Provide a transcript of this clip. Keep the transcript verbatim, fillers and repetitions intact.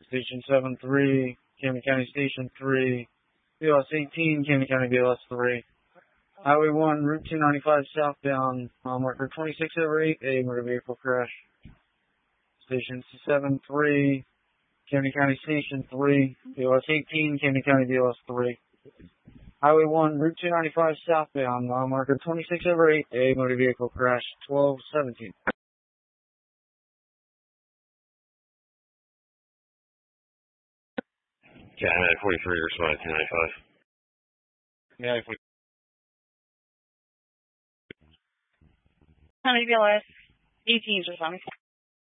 Station seven three, Camden County Station three, B L S eighteen, Camden County B L S three. Highway one, Route two ninety-five southbound, mile marker twenty-six over eight, a motor vehicle crash. Station seven three, Camden County Station three, B L S eighteen, Camden County B L S three. Highway one, Route two ninety-five southbound, mile marker twenty-six over eight, a motor vehicle crash, twelve seventeen. Yeah, I'm at forty-three, responding two ninety-five. Yeah, if we... County B L S eighteen is responding.